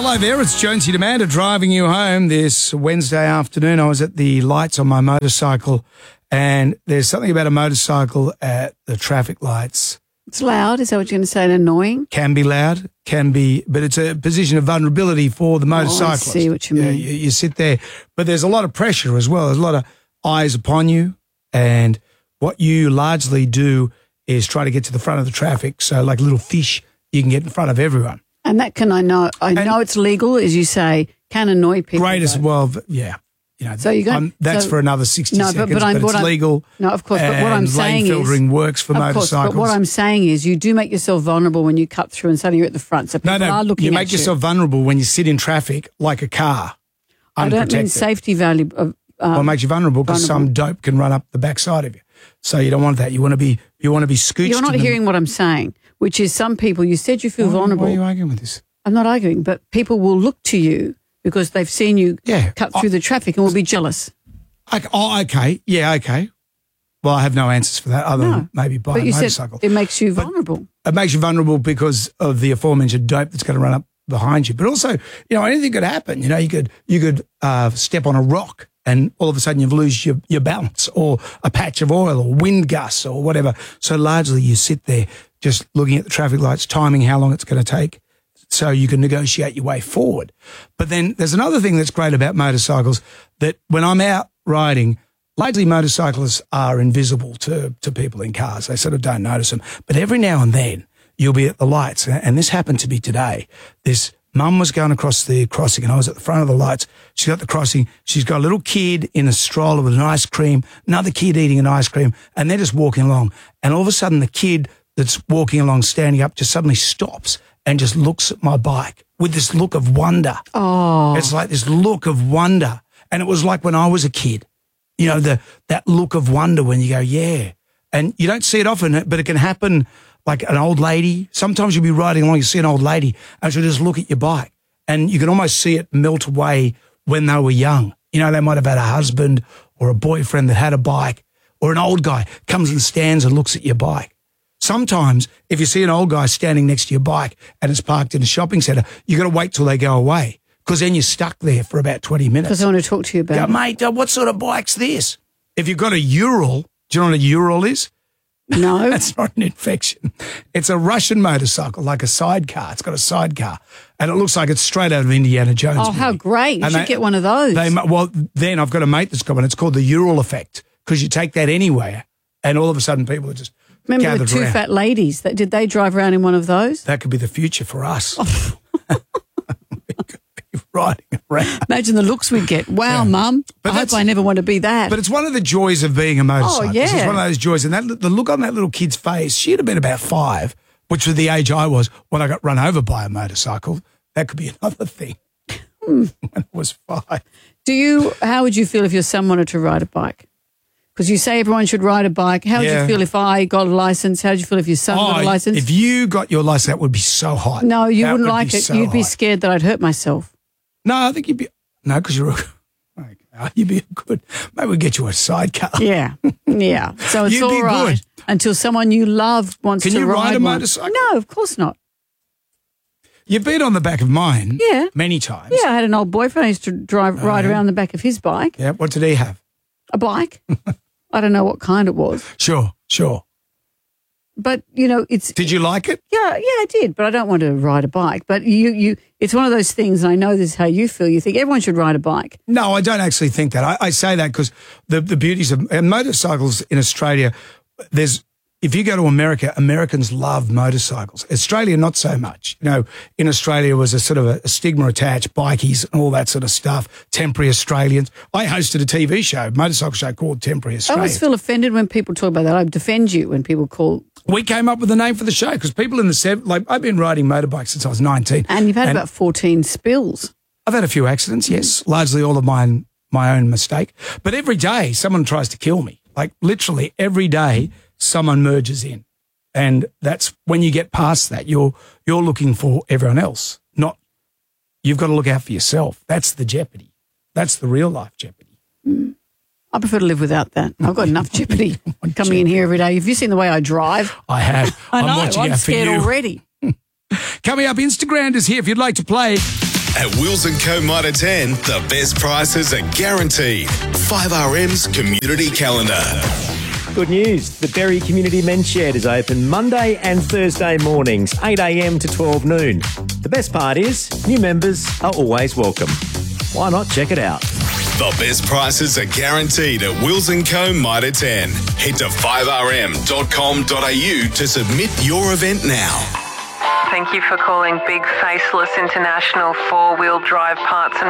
Hello there, it's Jonesy Demander driving you home this Wednesday afternoon. I was at the lights on my motorcycle, and there's something about a motorcycle at the traffic lights. It's loud, is that what you're going to say, and annoying? Can be loud, can be, but it's a position of vulnerability for the motorcyclist. I see what you mean. You sit there, but there's a lot of pressure as well. There's a lot of eyes upon you, and what you largely do is try to get to the front of the traffic, so like a little fish, you can get in front of everyone. And that can I know it's legal, as you say, can annoy people. Great as well, yeah. You know, so you got that's for another 60 seconds, but it's legal. No, of course, but what I'm saying lane filtering works for motorcycles. But what I'm saying is you do make yourself vulnerable when you cut through and suddenly you're at the front. So people are looking at you. You make yourself vulnerable when you sit in traffic like a car, I don't mean safety value. Well, it makes you vulnerable because some dope can run up the backside of you. So you don't want that. You want to be scooched. You're not hearing what I'm saying, which is some people, you said you feel vulnerable. Why are you arguing with this? I'm not arguing, but people will look to you because they've seen you cut through the traffic and will be jealous. Okay. Yeah, okay. Well, I have no answers for that other than maybe buy a motorcycle. Said it makes you vulnerable. It makes you vulnerable because of the aforementioned dope that's going to run up behind you. But also, you know, anything could happen. You know, you could step on a rock and all of a sudden you lose your balance, or a patch of oil or wind gusts or whatever. So largely you sit there just looking at the traffic lights, timing how long it's going to take so you can negotiate your way forward. But then there's another thing that's great about motorcycles, that when I'm out riding, largely motorcyclists are invisible to people in cars. They sort of don't notice them. But every now and then you'll be at the lights, and this happened to me today. This mum was going across the crossing and I was at the front of the lights. She got the crossing. She's got a little kid in a stroller with an ice cream, another kid eating an ice cream, and they're just walking along. And all of a sudden the kid that's walking along, standing up, just suddenly stops and just looks at my bike with this look of wonder. Oh. It's like this look of wonder. And it was like when I was a kid, you know, that look of wonder when you go, yeah. And you don't see it often, but it can happen. Like an old lady, sometimes you'll be riding along, you see an old lady, and she'll just look at your bike, and you can almost see it melt away when they were young. You know, they might have had a husband or a boyfriend that had a bike, or an old guy comes and stands and looks at your bike. Sometimes if you see an old guy standing next to your bike and it's parked in a shopping centre, you got to wait till they go away, because then you're stuck there for about 20 minutes. Because I want to talk to you about it. Mate, what sort of bike's this? If you've got a Ural, do you know what a Ural is? No. That's not an infection. It's a Russian motorcycle, like a sidecar. It's got a sidecar. And it looks like it's straight out of Indiana Jones. Oh, movie. How great. You should get one of those. Well, then I've got a mate that's got one. It's called the Ural effect, because you take that anywhere and all of a sudden people are just Remember the two fat ladies? Did they drive around in one of those? That could be the future for us. Oh. Riding around. Imagine the looks we'd get. Wow, Mum. I hope I never want to be that. But it's one of the joys of being a motorcyclist. Oh, yeah. It's one of those joys. And the look on that little kid's face, she'd have been about 5, which was the age I was when I got run over by a motorcycle. That could be another thing. When I was 5. How would you feel if your son wanted to ride a bike? Because you say everyone should ride a bike. How would you feel if I got a license? How would you feel if your son got a license? If you got your license, that would be so hot. No, you wouldn't like it. You'd be scared that I'd hurt myself. No, I think you'd be... No, because you'd be good... Maybe we'll get you a sidecar. Yeah, yeah. So it's all right until someone you love wants to ride. Can you ride a motorcycle? No, of course not. You've been on the back of mine many times. Yeah, I had an old boyfriend who used to ride around the back of his bike. Yeah, what did he have? A bike. I don't know what kind it was. Sure. But, you know, Did you like it? Yeah, I did, but I don't want to ride a bike. But it's one of those things, and I know this is how you feel. You think everyone should ride a bike. No, I don't actually think that. I say that because the beauties of motorcycles in Australia, if you go to America, Americans love motorcycles. Australia, not so much. You know, in Australia was a sort of a stigma attached, bikies and all that sort of stuff, temporary Australians. I hosted a TV show, motorcycle show called Temporary Australians. I always feel offended when people talk about that. I defend you when people call... We came up with the name for the show because people in the I've been riding motorbikes since I was 19. And you've had about 14 spills. I've had a few accidents, yes, largely all of my own mistake. But every day someone tries to kill me. Like literally every day someone merges in. And that's when you get past that, you're looking for everyone else, not you've got to look out for yourself. That's the jeopardy. That's the real life jeopardy. I prefer to live without that. I've got enough jeopardy coming in here every day. Have you seen the way I drive? I have. I'm scared already. Coming up, Instagram is here if you'd like to play. At Wills & Co Mitre 10, the best prices are guaranteed. 5RM's Community Calendar. Good news. The Berry Community Men's Shed is open Monday and Thursday mornings, 8 a.m. to 12 noon. The best part is, new members are always welcome. Why not check it out? The best prices are guaranteed at Wills & Co Mitre 10. Head to 5rm.com.au to submit your event now. Thank you for calling Big Faceless International 4-Wheel Drive Parts and